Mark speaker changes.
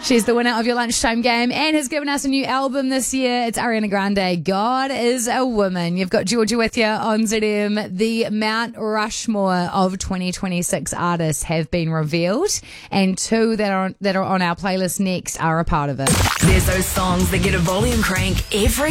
Speaker 1: She's the winner of your lunchtime game and has given us a new album this year. It's Ariana Grande, God is a Woman. You've got Georgia with you on ZM. The Mount Rushmore of 2026 artists have been revealed, and two that are on our playlist next are a part of it.
Speaker 2: There's those songs that get a volume crank every